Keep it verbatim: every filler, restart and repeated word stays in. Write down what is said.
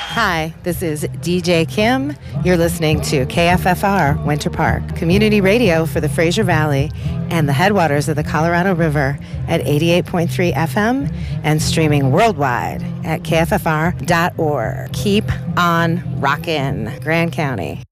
Hi, this is D J Kim. You're listening to K F F R Winter Park, community radio for the Fraser Valley and the headwaters of the Colorado River at eighty-eight point three F M and streaming worldwide at K F F R dot org. Keep on rockin', Grand County.